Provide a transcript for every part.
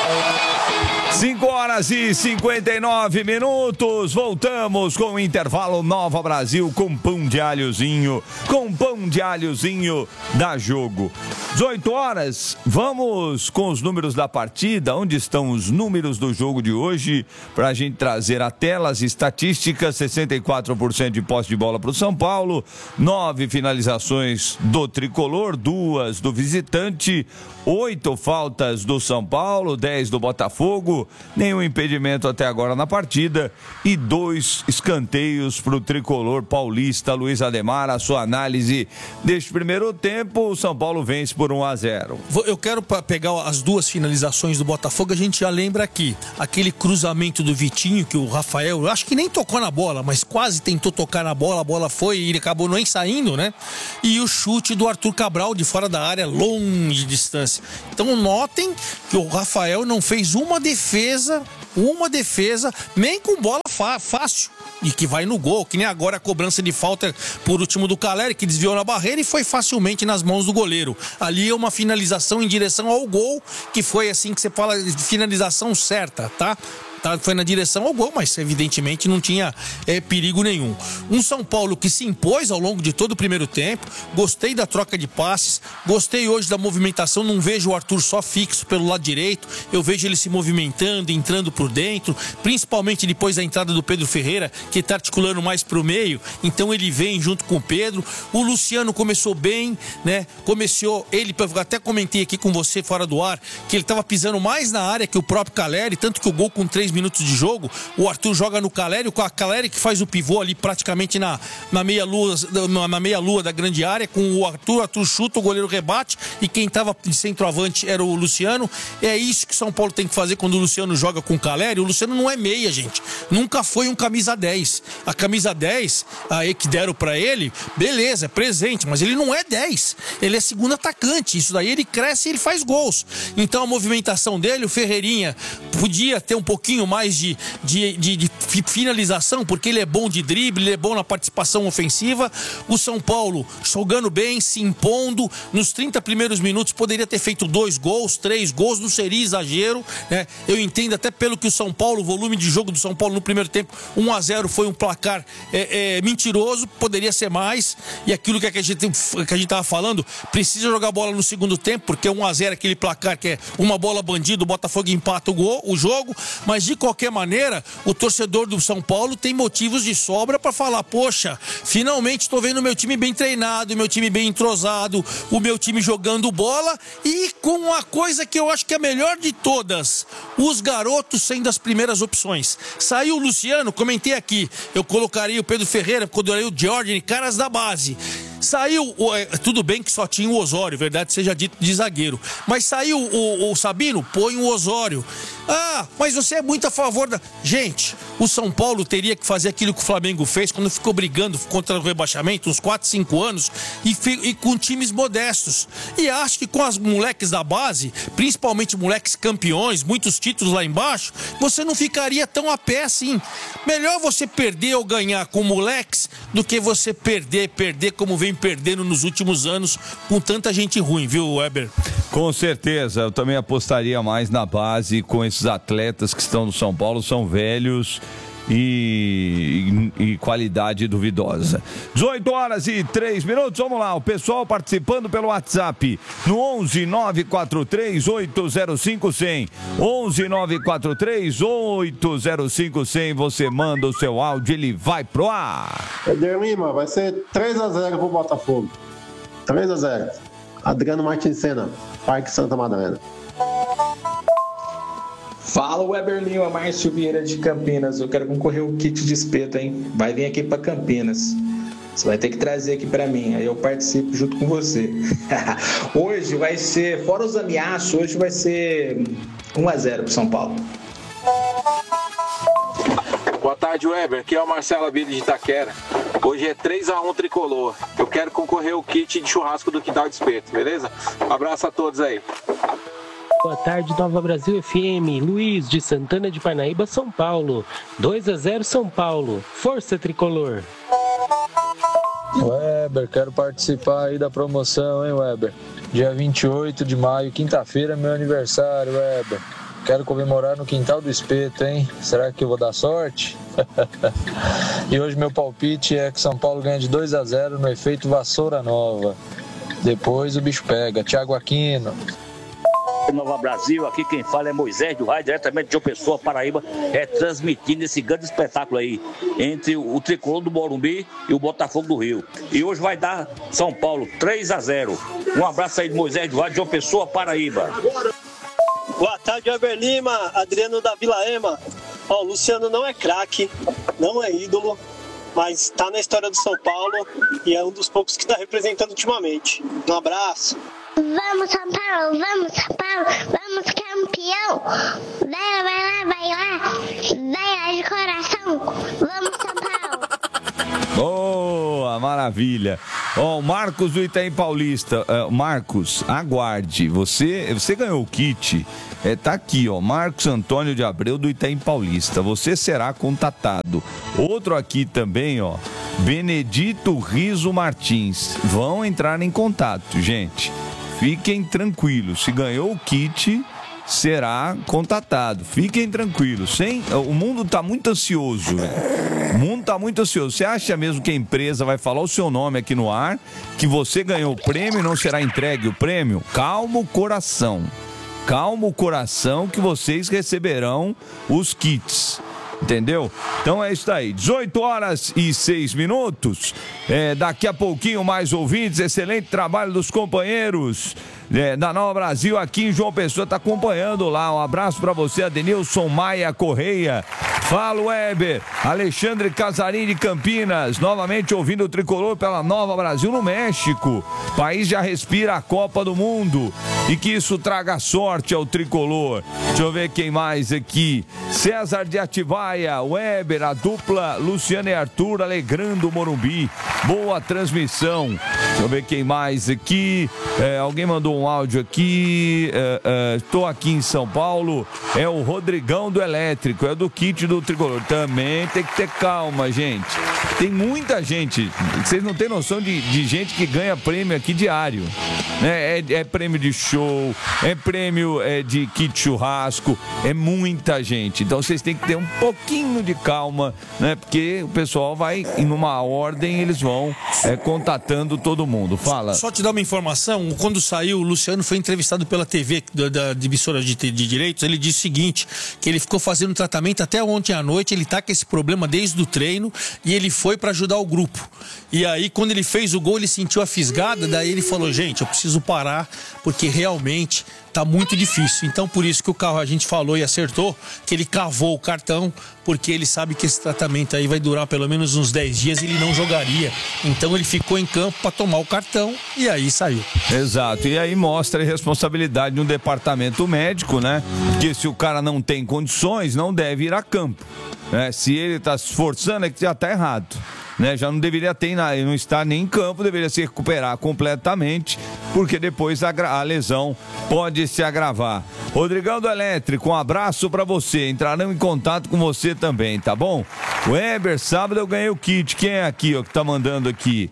5h59. Voltamos com o intervalo Nova Brasil com pão de alhozinho. Com pão de alhozinho dá jogo. 18 horas, vamos com os números da partida. Onde estão os números do jogo de hoje? Para a gente trazer a tela, as estatísticas: 64% de posse de bola para o São Paulo, 9 finalizações do tricolor, 2 do visitante, 8 faltas do São Paulo, 10 do Botafogo, nenhum impedimento até agora na partida e 2 escanteios para o tricolor paulista. Luiz Ademar, a sua análise deste primeiro tempo. O São Paulo vence por 1-0. Eu quero pegar as duas finalizações do Botafogo. A gente já lembra aqui aquele cruzamento do Vitinho que o Rafael, eu acho que nem tocou na bola, mas quase tentou tocar na bola, a bola foi e ele acabou nem saindo, né? E o chute do Arthur Cabral de fora da área, longe de distância. Então notem que o Rafael não fez uma defesa, nem com bola fácil, e que vai no gol, que nem agora a cobrança de falta por último do Caleri, que desviou na barreira e foi facilmente nas mãos do goleiro. Ali é uma finalização em direção ao gol, que foi assim que você fala, de finalização certa, tá? Foi na direção ao gol, mas evidentemente não tinha perigo nenhum. Um São Paulo que se impôs ao longo de todo o primeiro tempo. Gostei da troca de passes, gostei hoje da movimentação. Não vejo o Arthur só fixo pelo lado direito, eu vejo ele se movimentando, entrando por dentro, principalmente depois da entrada do Pedro Ferreira, que está articulando mais para o meio, então ele vem junto com o Pedro. O Luciano começou bem, né? Eu até comentei aqui com você fora do ar, que ele estava pisando mais na área que o próprio Caleri, tanto que o gol com 3 minutos de jogo, o Arthur joga no Caleri, com a Caleri que faz o pivô ali praticamente na meia-lua da grande área, com o Arthur chuta, o goleiro rebate, e quem estava de centroavante era o Luciano. É isso que o São Paulo tem que fazer quando o Luciano joga com o Caleri. O Luciano não é meia, gente, nunca foi um camisa 10. A camisa 10 aí que deram pra ele, beleza, é presente, mas ele não é 10, ele é segundo atacante. Isso daí ele cresce e ele faz gols. Então a movimentação dele, o Ferreirinha podia ter um pouquinho mais de finalização, porque ele é bom de drible, ele é bom na participação ofensiva. O São Paulo jogando bem, se impondo. Nos 30 primeiros minutos poderia ter feito 2 gols, 3 gols, não seria exagero, né? Eu entendo até pelo que o São Paulo, o volume de jogo do São Paulo no primeiro tempo, 1-0 foi um placar mentiroso, poderia ser mais. E aquilo que a gente estava falando, precisa jogar bola no segundo tempo, porque 1-0 aquele placar que é uma bola bandida, o Botafogo empata o jogo. Mas de qualquer maneira, o torcedor do São Paulo tem motivos de sobra para falar: poxa, finalmente estou vendo o meu time bem treinado, o meu time bem entrosado, o meu time jogando bola, e com uma coisa que eu acho que é a melhor de todas, os garotos sendo as primeiras opções. Saiu o Luciano, comentei aqui, eu colocaria o Pedro Ferreira, colocaria o Jordan, caras da base. Saiu, tudo bem que só tinha o Osório, verdade seja dito, de zagueiro, mas saiu o Sabino, põe o Osório. Ah, mas você é muito a favor da... Gente, o São Paulo teria que fazer aquilo que o Flamengo fez quando ficou brigando contra o rebaixamento, uns 4, 5 anos, e com times modestos. E acho que com as moleques da base, principalmente moleques campeões, muitos títulos lá embaixo, você não ficaria tão a pé assim. Melhor você perder ou ganhar com moleques do que você perder como vem perdendo nos últimos anos com tanta gente ruim, viu, Weber? Com certeza, eu também apostaria mais na base com esses atletas que estão no São Paulo, são velhos e qualidade duvidosa. 18h03, vamos lá, o pessoal participando pelo WhatsApp no 11-943-805-100 11-943-805-100, você manda o seu áudio, ele vai pro ar. Eder Lima, vai ser 3-0 pro Botafogo. 3-0. Adriano Martins Senna, Parque Santa Madalena. Fala, Weber Lima, Márcio Vieira de Campinas. Eu quero concorrer ao kit de espeto, hein? Vai vir aqui para Campinas. Você vai ter que trazer aqui para mim, aí eu participo junto com você. Hoje vai ser, fora os ameaços, hoje vai ser 1-0 pro São Paulo. Boa tarde, Weber. Aqui é o Marcelo Abílio de Itaquera. Hoje é 3-1 tricolor. Eu quero concorrer ao kit de churrasco do Quintal de Espeto, beleza? Um abraço a todos aí. Boa tarde, Nova Brasil FM. Luiz de Santana de Parnaíba, São Paulo. 2-0 São Paulo. Força tricolor. Weber, quero participar aí da promoção, hein, Weber? Dia 28 de maio, quinta-feira, é meu aniversário, Weber. Quero comemorar no quintal do Espeto, hein? Será que eu vou dar sorte? E hoje meu palpite é que São Paulo ganha de 2-0 no efeito Vassoura Nova. Depois o bicho pega. Thiago Aquino. Nova Brasil, aqui quem fala é Moisés do Raio, diretamente de João Pessoa, Paraíba, transmitindo esse grande espetáculo aí entre o Tricolor do Morumbi e o Botafogo do Rio. E hoje vai dar São Paulo 3-0. Um abraço aí de Moisés do Raio, de João Pessoa, Paraíba. Boa tarde, Weber Lima, Adriano da Vila Ema. Ó, o Luciano não é craque, não é ídolo, mas está na história do São Paulo e é um dos poucos que está representando ultimamente. Um abraço. Vamos, São Paulo, vamos, São Paulo, vamos, campeão. Vai lá de coração. Vamos, São Paulo. Boa, maravilha. Ó, o Marcos do Itaim Paulista. Marcos, aguarde. Você ganhou o kit. Tá aqui, ó. Marcos Antônio de Abreu do Itaim Paulista. Você será contatado. Outro aqui também, ó. Benedito Riso Martins. Vão entrar em contato, gente. Fiquem tranquilos. Se ganhou o kit, será contatado. Fiquem tranquilos. O mundo tá muito ansioso, velho. O mundo tá muito ansioso. Você acha mesmo que a empresa vai falar o seu nome aqui no ar, que você ganhou o prêmio e não será entregue o prêmio? Calma o coração. Calma o coração que vocês receberão os kits. Entendeu? Então é isso aí. 18h06. Daqui a pouquinho mais ouvintes. Excelente trabalho dos companheiros da Nova Brasil aqui em João Pessoa. Tá acompanhando lá. Um abraço pra você, Adenilson Maia Correia. Fala, Weber. Alexandre Casarim de Campinas. Novamente ouvindo o Tricolor pela Nova Brasil no México. O país já respira a Copa do Mundo. E que isso traga sorte ao Tricolor. Deixa eu ver quem mais aqui. César de Atibaia, Weber, a dupla Luciano e Arthur alegrando o Morumbi. Boa transmissão. Deixa eu ver quem mais aqui. Alguém mandou um áudio aqui. Estou aqui em São Paulo. É o Rodrigão do Elétrico. É do kit do Tricolor. Também tem que ter calma, gente. Tem muita gente. Vocês não têm noção de gente que ganha prêmio aqui diário. É prêmio de show, é prêmio de kit churrasco, é muita gente. Então vocês têm que ter um pouquinho de calma, né? Porque o pessoal vai em uma ordem, eles vão contatando todo mundo. Fala. Só te dar uma informação, quando saiu, o Luciano foi entrevistado pela TV da emissora de direitos, ele disse o seguinte, que ele ficou fazendo tratamento até ontem à noite, ele tá com esse problema desde o treino e ele foi para ajudar o grupo. E aí, quando ele fez o gol, ele sentiu a fisgada, daí ele falou, gente, eu preciso parar, porque realmente tá muito difícil. Então, por isso que o carro, a gente falou e acertou, que ele cavou o cartão, porque ele sabe que esse tratamento aí vai durar pelo menos uns 10 dias e ele não jogaria. Então, ele ficou em campo para tomar o cartão e aí saiu. Exato. E aí mostra a responsabilidade de um departamento médico, né? Porque se o cara não tem condições, não deve ir a campo. Se ele tá se esforçando, é que já tá errado. Já não deveria ter, não estar nem em campo, deveria se recuperar completamente, porque depois a lesão pode se agravar. Rodrigão do Elétrico, um abraço pra você, entrarão em contato com você também, tá bom? Weber, sábado eu ganhei o kit, quem é aqui, ó, que tá mandando aqui?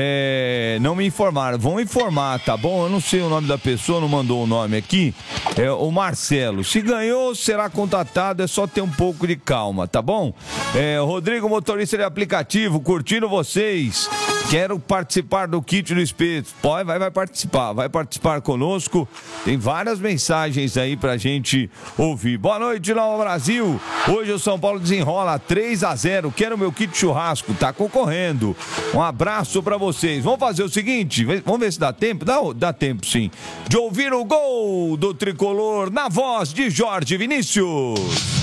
Não me informaram, vão informar, tá bom? Eu não sei o nome da pessoa, não mandou o nome aqui, o Marcelo. Se ganhou, será contatado, é só ter um pouco de calma, tá bom? Rodrigo, motorista de aplicativo, curtindo vocês. Quero participar do kit do Espeto. Vai participar conosco. Tem várias mensagens aí pra gente ouvir. Boa noite, Nova Brasil. Hoje o São Paulo desenrola 3-0. Quero meu kit churrasco. Tá concorrendo. Um abraço pra vocês. Vamos fazer o seguinte. Vamos ver se dá tempo. Dá tempo, sim. De ouvir o gol do Tricolor na voz de Jorge Vinícius.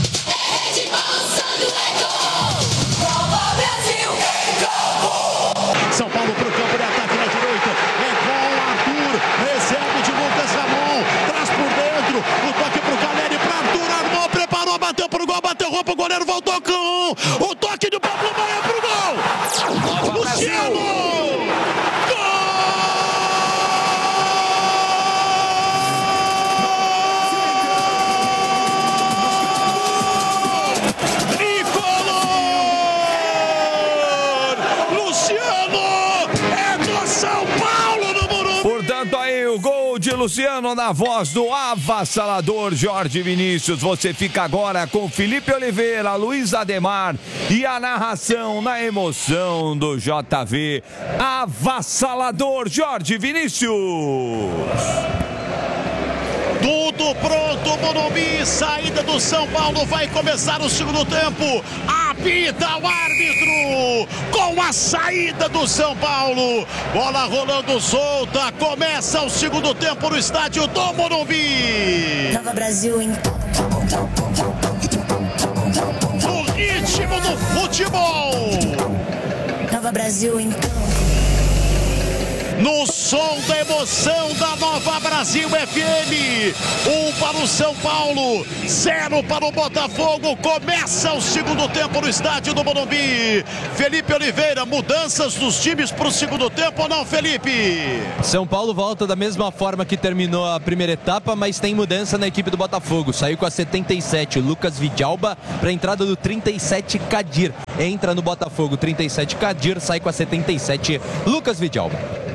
São Paulo pro campo de ataque na direita, com o Arthur, recebe de Lucas Ramon, traz por dentro, o toque pro Caleri, pra Arthur, armou, preparou, bateu pro gol, bateu roupa, o goleiro voltou com o toque do Pablo Maia pro gol, Luciano! Luciano é Luciano na voz do avassalador Jorge Vinícius. Você fica agora com Felipe Oliveira, Luiz Ademar e a narração na emoção do JV. Avassalador Jorge Vinícius. Tudo pronto, Morumbi, saída do São Paulo, vai começar o segundo tempo. Apita o árbitro com a saída do São Paulo. Bola rolando solta, começa o segundo tempo no estádio do Morumbi. Nova Brasil, então. No ritmo do futebol. Nova Brasil, então. No som da emoção da Nova Brasil FM. 1 para o São Paulo, 0 para o Botafogo. Começa o segundo tempo no estádio do Morumbi. Felipe Oliveira, mudanças dos times para o segundo tempo ou não, Felipe? São Paulo volta da mesma forma que terminou a primeira etapa, mas tem mudança na equipe do Botafogo. Saiu com a 77, Lucas Vidalba, para a entrada do 37, Kadir. Entra no Botafogo, 37, Kadir, sai com a 77, Lucas Vidalba.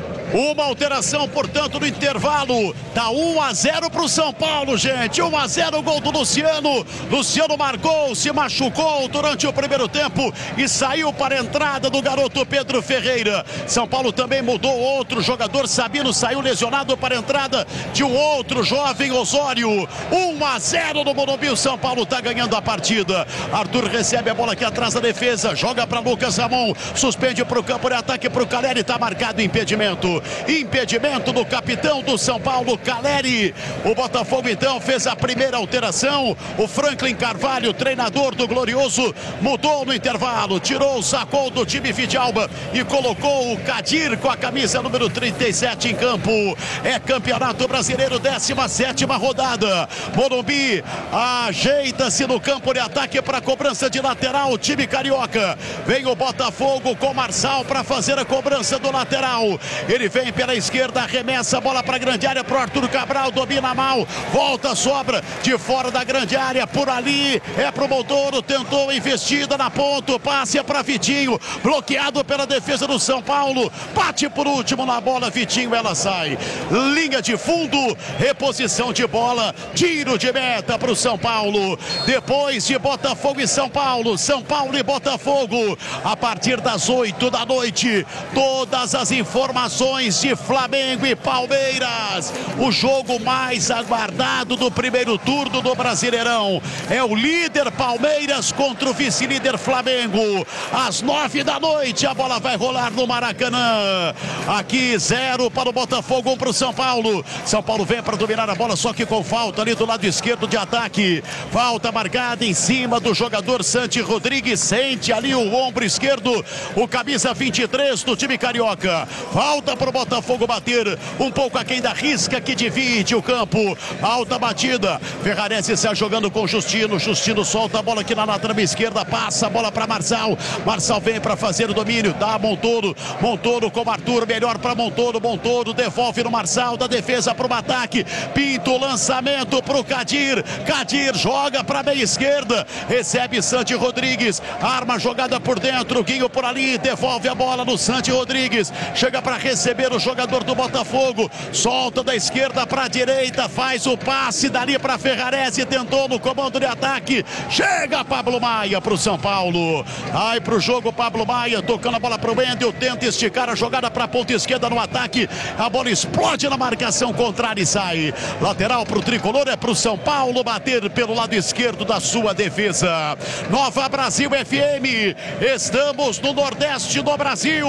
Uma alteração, portanto, no intervalo. Tá 1-0 para o São Paulo, gente. 1-0, gol do Luciano. Luciano marcou, se machucou durante o primeiro tempo e saiu para a entrada do garoto Pedro Ferreira. São Paulo também mudou outro jogador. Sabino saiu lesionado para a entrada de um outro jovem, Osório. 1-0 no Morumbi. O São Paulo tá ganhando a partida. Arthur recebe a bola aqui atrás da defesa. Joga para Lucas Ramon. Suspende para o campo de ataque para o Caleri. Tá marcado impedimento. Impedimento do capitão do São Paulo, Caleri. O Botafogo então fez a primeira alteração. O Franklin Carvalho, treinador do Glorioso, mudou no intervalo, tirou, sacou do time Vidalba e colocou o Kadir com a camisa número 37 em campo. É Campeonato Brasileiro, 17ª rodada. Morumbi ajeita-se no campo de ataque para a cobrança de lateral. O time carioca. Vem o Botafogo com Marçal para fazer a cobrança do lateral. Ele vem pela esquerda, arremessa a bola para a grande área para o Arthur Cabral, domina mal, volta, sobra de fora da grande área, por ali é para o Montoro, tentou investida na ponta, passe é para Vitinho, bloqueado pela defesa do São Paulo, bate por último na bola, Vitinho, ela sai, linha de fundo, reposição de bola, tiro de meta para o São Paulo, depois de Botafogo e São Paulo e Botafogo, a partir das 8 da noite, todas as informações de Flamengo e Palmeiras. O jogo mais aguardado do primeiro turno do Brasileirão é o líder Palmeiras contra o vice-líder Flamengo. Às 9 da noite a bola vai rolar no Maracanã. Aqui 0 para o Botafogo, 1 para o São Paulo. São Paulo vem para dominar a bola, só que com falta ali do lado esquerdo de ataque. Falta marcada em cima do jogador Santi Rodrigues. Sente ali o ombro esquerdo, o camisa 23 do time carioca. Falta para o Botafogo bater um pouco aquém da risca que divide o campo. Alta batida. Ferrarese está jogando com Justino. Justino solta a bola aqui na lateral esquerda. Passa a bola para Marçal. Marçal vem para fazer o domínio. Dá Montoro. Montoro com Arthur. Melhor para Montoro. Montoro devolve no Marçal. Da defesa para o ataque. Pinto lançamento para o Kadir. Kadir joga para a meia esquerda. Recebe Santi Rodrigues. Arma jogada por dentro. Guinho por ali. Devolve a bola no Santi Rodrigues. Chega para receber o jogador do Botafogo, solta da esquerda para a direita, faz o passe dali para Ferrarese, tentou no comando de ataque, chega Pablo Maia para o São Paulo, vai para o jogo Pablo Maia, tocando a bola para o Wendel, tenta esticar a jogada para a ponta esquerda no ataque, a bola explode na marcação contrária e sai, lateral para o tricolor, é para o São Paulo bater pelo lado esquerdo da sua defesa. Nova Brasil FM, estamos no Nordeste do Brasil,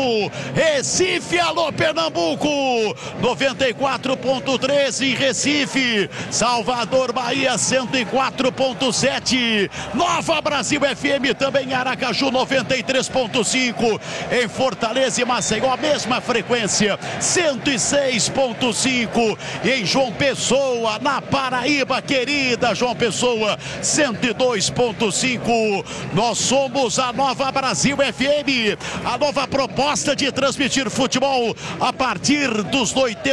Recife, alô Pernambuco, 94.3 em Recife, Salvador, Bahia 104.7, Nova Brasil FM também em Aracaju 93.5, em Fortaleza e Maceió a mesma frequência 106.5, e em João Pessoa, na Paraíba, querida João Pessoa 102.5. Nós somos a Nova Brasil FM, a nova proposta de transmitir futebol a partir dos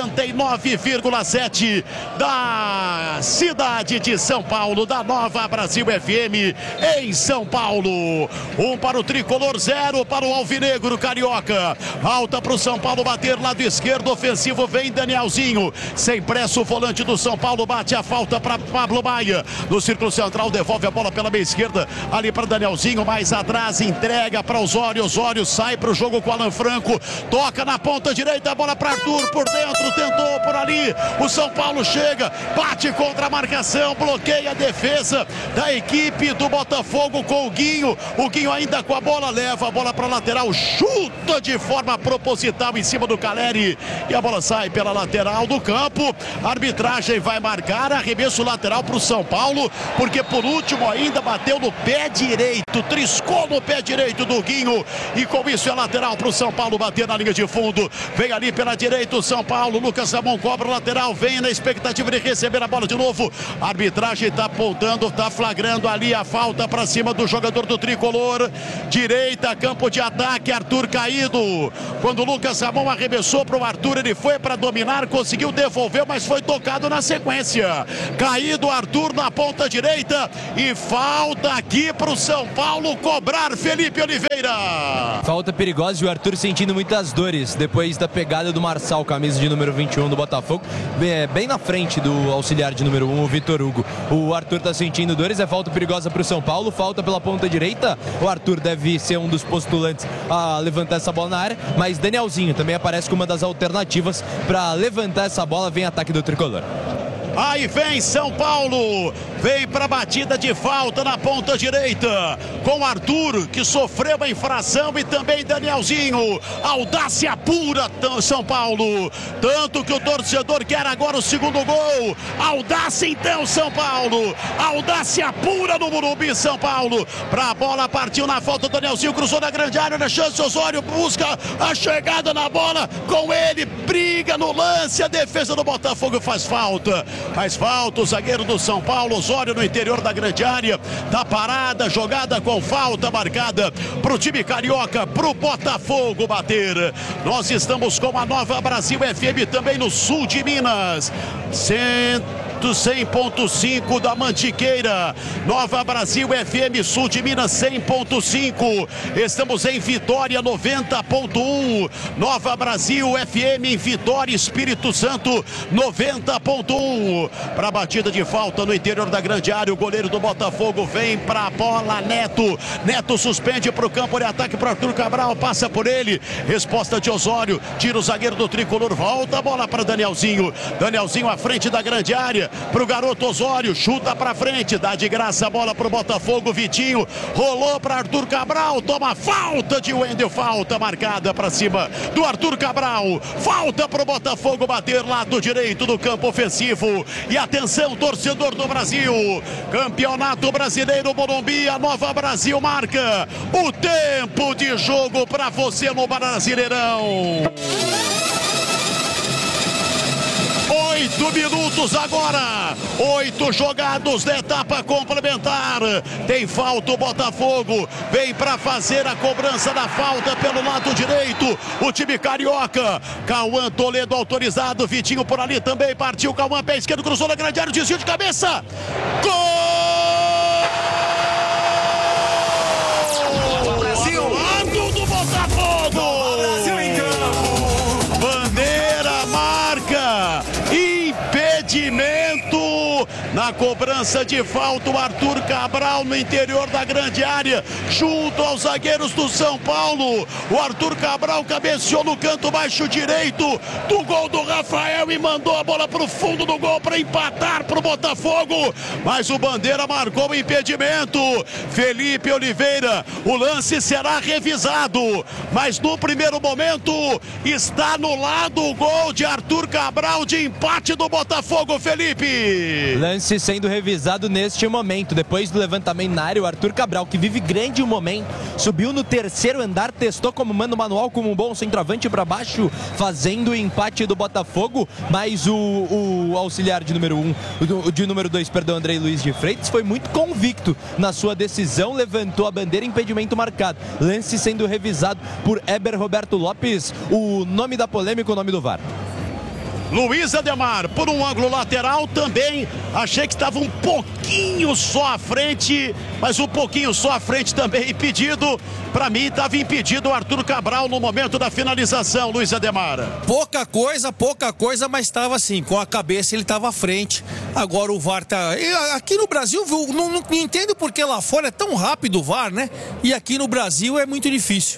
89,7 da cidade de São Paulo, da Nova Brasil FM em São Paulo. 1 para o tricolor, 0 para o alvinegro carioca. Alta para o São Paulo bater, lado esquerdo, ofensivo, vem Danielzinho. Sem pressa, o volante do São Paulo bate a falta para Pablo Maia. No círculo central, devolve a bola pela meia esquerda, ali para Danielzinho, mais atrás, entrega para Osório. Osório sai para o jogo com Alan Franco, toca na ponta direita, a bola para Arthur, por dentro, tentou por ali. O São Paulo chega, bate contra a marcação, bloqueia a defesa da equipe do Botafogo com o Guinho. O Guinho ainda com a bola, leva a bola para a lateral, chuta de forma proposital em cima do Caleri e a bola sai pela lateral do campo. A arbitragem vai marcar arremesso lateral para o São Paulo, porque por último ainda bateu no pé direito, triscou no pé direito do Guinho e com isso é lateral para o São Paulo bater na linha de fundo. Vem ali pela direita o São Paulo, Lucas Ramon cobra o lateral, vem na expectativa de receber a bola de novo. A arbitragem está apontando, está flagrando ali a falta para cima do jogador do tricolor. Direita, campo de ataque, Arthur caído. Quando o Lucas Ramon arremessou para o Arthur, ele foi para dominar, conseguiu devolver, mas foi tocado na sequência. Caído Arthur na ponta direita e falta aqui para o São Paulo cobrar, Felipe Oliveira. Falta perigosa e o Arthur sentindo muitas dores depois da pegada do Marçal, camisa de número 21 do Botafogo, bem na frente do auxiliar de número 1, o Vitor Hugo. O Arthur está sentindo dores, é falta perigosa para o São Paulo, falta pela ponta direita. O Arthur deve ser um dos postulantes a levantar essa bola na área, mas Danielzinho também aparece como uma das alternativas para levantar essa bola. Vem ataque do tricolor. Aí vem São Paulo, vem para a batida de falta na ponta direita, com Arthur, que sofreu a infração, e também Danielzinho. Audácia pura, São Paulo. Tanto que o torcedor quer agora o segundo gol. Audácia então, São Paulo. Audácia pura no Morumbi, São Paulo. Para a bola, partiu na falta, Danielzinho cruzou na grande área, na chance, Osório busca a chegada na bola, com ele, briga no lance, a defesa do Botafogo faz falta. Faz falta o zagueiro do São Paulo, Osório, no interior da grande área. Tá parada, jogada com falta marcada pro time carioca, pro Botafogo bater. Nós estamos com a Nova Brasil FM também no sul de Minas. 100.5 da Mantiqueira. Nova Brasil FM Sul de Minas 100.5. Estamos em Vitória 90.1. Nova Brasil FM em Vitória, Espírito Santo 90.1. Para a batida de falta no interior da grande área, o goleiro do Botafogo vem para a bola, Neto. Neto suspende para o campo de ataque para Arthur Cabral, passa por ele. Resposta de Osório, tira o zagueiro do tricolor, volta a bola para Danielzinho. Danielzinho à frente da grande área. Pro garoto Osório, chuta pra frente, dá de graça a bola pro Botafogo, Vitinho, rolou pra Arthur Cabral, toma falta de Wendel, falta marcada pra cima do Arthur Cabral, falta pro Botafogo bater lado direito do campo ofensivo. E atenção, torcedor do Brasil, Campeonato Brasileiro Morumbi, a Nova Brasil marca o tempo de jogo pra você no Brasileirão. 8 minutos agora, 8 jogados da etapa complementar. Tem falta o Botafogo, vem para fazer a cobrança da falta pelo lado direito, o time carioca. Cauã Toledo autorizado, Vitinho por ali também, partiu Cauã, pé esquerdo, cruzou na grande área, desvio de cabeça, gol! Brasil! Lado do Botafogo! Brasil em campo! Bandeira marca! Impedimento na cobrança de falta, o Arthur Cabral no interior da grande área, junto aos zagueiros do São Paulo. O Arthur Cabral cabeceou no canto baixo direito do gol do Rafael e mandou a bola para o fundo do gol para empatar para o Botafogo, mas o Bandeira marcou o impedimento. Felipe Oliveira, o lance será revisado, mas no primeiro momento está anulado o gol de Arthur Cabral de empate do Botafogo, Felipe. Lance sendo revisado revisado neste momento. Depois do levantamento na área, o Arthur Cabral, que vive grande momento, subiu no terceiro andar, testou como mando manual, como um bom centroavante para baixo, fazendo o empate do Botafogo, mas o auxiliar de número 2, Andrei Luiz de Freitas, foi muito convicto na sua decisão, levantou a bandeira, impedimento marcado. Lance sendo revisado por Heber Roberto Lopes. O nome da polêmica, o nome do VAR. Luiz Ademar, por um ângulo lateral também, achei que estava um pouquinho só à frente, mas um pouquinho só à frente também impedido. Para mim estava impedido o Arthur Cabral no momento da finalização, Luiz Ademar. Pouca coisa, mas estava assim, com a cabeça ele estava à frente. Agora o VAR tá... Aqui no Brasil, não entendo porque lá fora é tão rápido o VAR, né? E aqui no Brasil é muito difícil.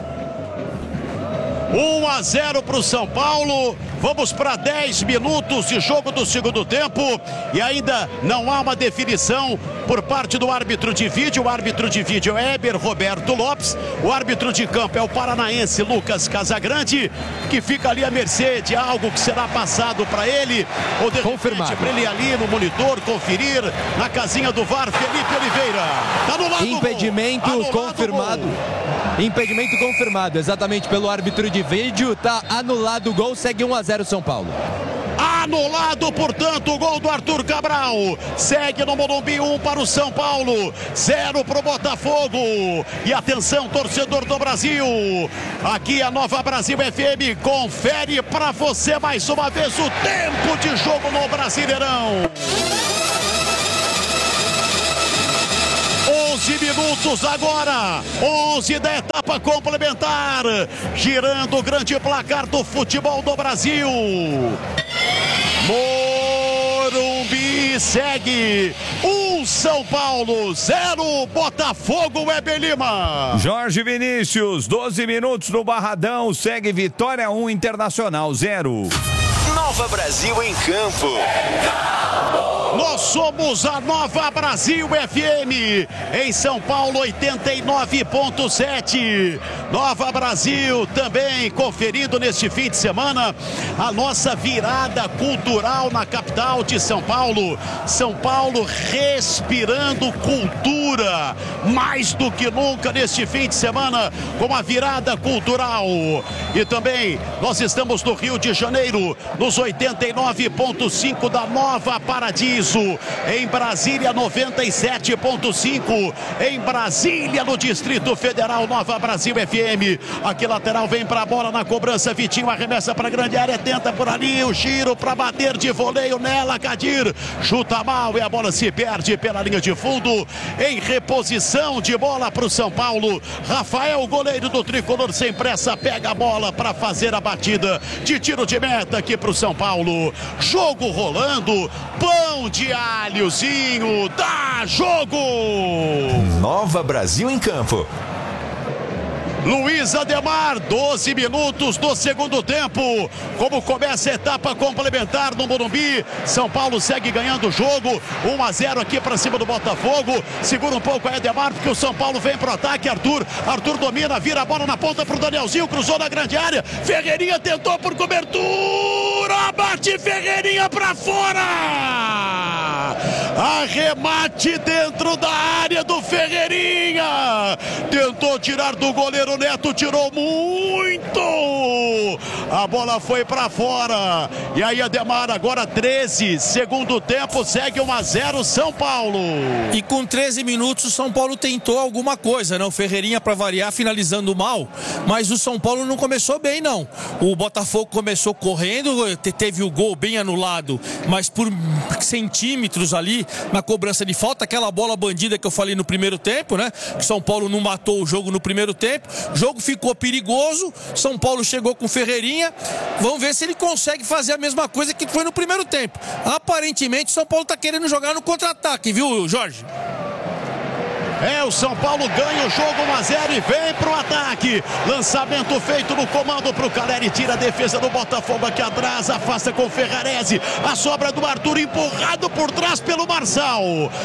1-0 para o São Paulo. Vamos para 10 minutos de jogo do segundo tempo e ainda não há uma definição por parte do árbitro de vídeo. O árbitro de vídeo é Heber Roberto Lopes. O árbitro de campo é o paranaense Lucas Casagrande, que fica ali à mercê de algo que será passado para ele, ou de repente para ele ali no monitor conferir na casinha do VAR. Felipe Oliveira. Tá anulado. Impedimento confirmado. Impedimento confirmado, exatamente pelo árbitro de vídeo. Tá anulado o gol, segue 1-0 São Paulo. Anulado, portanto, o gol do Arthur Cabral. Segue no Morumbi, 1 para o São Paulo, 0 para o Botafogo. E atenção, torcedor do Brasil. Aqui a Nova Brasil FM confere para você mais uma vez o tempo de jogo no Brasileirão. 11 minutos agora, 11 da etapa complementar, girando o grande placar do futebol do Brasil. Morumbi segue 1 São Paulo, 0 Botafogo. Weber Lima. Jorge Vinícius, 12 minutos no Barradão, segue Vitória 1, Internacional 0. Nova Brasil em campo. Nós somos a Nova Brasil FM, em São Paulo 89.7. Nova Brasil também conferindo neste fim de semana a nossa virada cultural na capital de São Paulo. São Paulo respirando cultura, mais do que nunca neste fim de semana, com a virada cultural. E também nós estamos no Rio de Janeiro, nos 89.5 da Nova Paradiso. Em Brasília 97.5, em Brasília no Distrito Federal, Nova Brasil FM. Aqui lateral vem para a bola na cobrança, Vitinho arremessa para a grande área, tenta por ali o giro para bater de voleio nela, Kadir chuta mal e a bola se perde pela linha de fundo. Em reposição de bola para o São Paulo, Rafael, goleiro do tricolor, sem pressa, pega a bola para fazer a batida de tiro de meta aqui para o São Paulo. Jogo rolando, pão de alhozinho, dá jogo! Nova Brasil em campo. Luiz Ademar, 12 minutos do segundo tempo. Como começa a etapa complementar no Morumbi, São Paulo segue ganhando o jogo, 1-0 aqui para cima do Botafogo. Segura um pouco a Ademar, porque o São Paulo vem pro ataque. Arthur domina, vira a bola na ponta pro Danielzinho, cruzou na grande área. Ferreirinha tentou por cobertura, bate Ferreirinha para fora. Arremate dentro da área do Ferreirinha. Tentou tirar do goleiro Neto, tirou muito. A bola foi para fora. E aí Ademar, agora 13, segundo tempo, segue 1-0 São Paulo. E com 13 minutos o São Paulo tentou alguma coisa, né? O Ferreirinha, para variar, finalizando mal, mas o São Paulo não começou bem, não. O Botafogo começou correndo, teve o gol bem anulado, mas por centímetros ali na cobrança de falta, aquela bola bandida que eu falei no primeiro tempo, né? Que São Paulo não matou o jogo no primeiro tempo. O jogo ficou perigoso, São Paulo chegou com Ferreirinha. Vamos ver se ele consegue fazer a mesma coisa que foi no primeiro tempo. Aparentemente São Paulo está querendo jogar no contra-ataque, viu, Jorge? O São Paulo ganha o jogo 1-0 e vem pro ataque. Lançamento feito no comando pro Caleri, tira a defesa do Botafogo aqui atrás, afasta com o Ferrarese. A sobra do Arthur empurrado por trás pelo Marçal.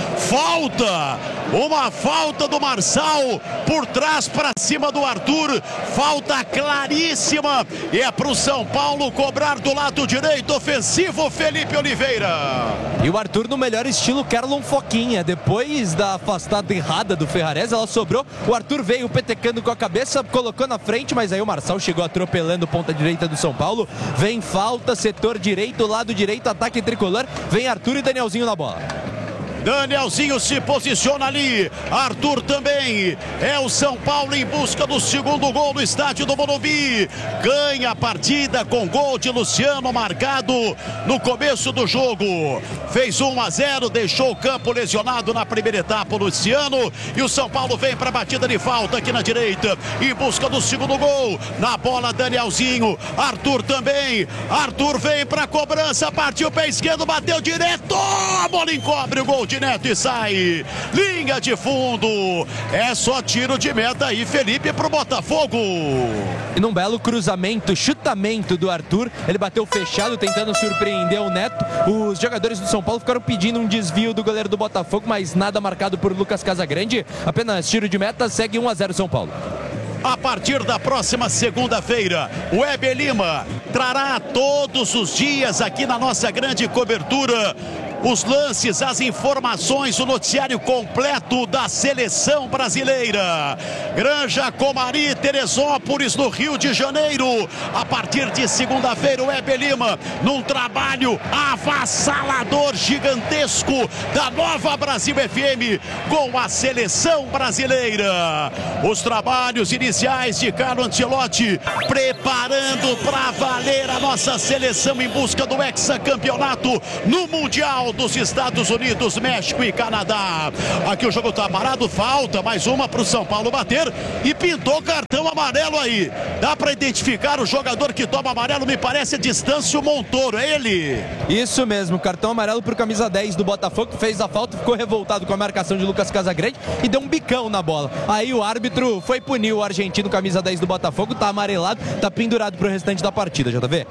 Falta! Uma falta do Marçal por trás para cima do Arthur. Falta claríssima e é pro São Paulo cobrar do lado direito ofensivo Felipe Oliveira. E o Arthur no melhor estilo Kerlon Foquinha. Depois da afastada errada do Ferrarese, ela sobrou. O Arthur veio petecando com a cabeça, colocou na frente, mas aí o Marçal chegou atropelando ponta direita do São Paulo. Vem falta, setor direito, lado direito, ataque tricolor. Vem Arthur e Danielzinho na bola. Danielzinho se posiciona ali, Arthur também. É o São Paulo em busca do segundo gol no estádio do Morumbi. Ganha a partida com gol de Luciano marcado no começo do jogo. Fez 1-0, deixou o campo lesionado na primeira etapa o Luciano. E o São Paulo vem para a batida de falta aqui na direita, em busca do segundo gol. Na bola Danielzinho, Arthur também. Arthur vem para a cobrança, partiu pé esquerdo, bateu direto. A bola encobre o gol de Neto e sai. Linha de fundo. É só tiro de meta aí, Felipe, pro Botafogo. E num belo cruzamento, chutamento do Arthur, ele bateu fechado tentando surpreender o Neto. Os jogadores do São Paulo ficaram pedindo um desvio do goleiro do Botafogo, mas nada marcado por Lucas Casagrande. Apenas tiro de meta, segue 1-0 São Paulo. A partir da próxima segunda-feira, o Weber Lima trará todos os dias aqui na nossa grande cobertura os lances, as informações, o noticiário completo da seleção brasileira. Granja Comari, Teresópolis, no Rio de Janeiro. A partir de segunda-feira, o Weber Lima, num trabalho avassalador, gigantesco, da Nova Brasil FM, com a seleção brasileira. Os trabalhos iniciais de Carlo Ancelotti, preparando para valer a nossa seleção em busca do hexacampeonato no Mundial dos Estados Unidos, México e Canadá. Aqui o jogo tá parado, falta mais uma pro São Paulo bater e pintou cartão amarelo aí. Dá para identificar o jogador que toma amarelo, me parece a Distâncio Montoro, é ele? Isso mesmo, cartão amarelo pro camisa 10 do Botafogo, que fez a falta, ficou revoltado com a marcação de Lucas Casagrande e deu um bicão na bola. Aí o árbitro foi punir o argentino, camisa 10 do Botafogo, tá amarelado, tá pendurado pro restante da partida, JV.